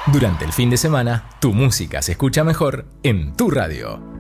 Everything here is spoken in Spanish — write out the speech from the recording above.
Durante el fin de semana, tu música se escucha mejor en tu radio.